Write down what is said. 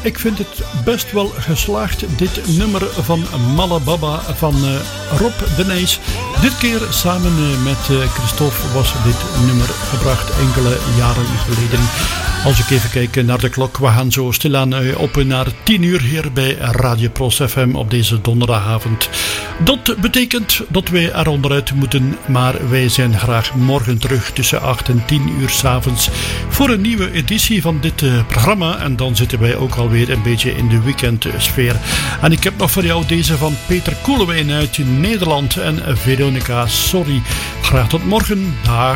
ik vind het best wel geslaagd, dit nummer van Malle Baba van Rob de Nijs. Dit keer samen met Christophe was dit nummer gebracht enkele jaren geleden. Als ik even kijk naar de klok, we gaan zo stilaan op naar 10 uur hier bij Radio Pros FM op deze donderdagavond. Dat betekent dat wij er onderuit moeten, maar wij zijn graag morgen terug tussen 8 en 10 uur 's avonds voor een nieuwe editie van dit programma. En dan zitten wij ook alweer een beetje in de weekendsfeer. En ik heb nog voor jou deze van Peter Koelewijn uit Nederland en Veronica Sorry. Graag tot morgen. Dag.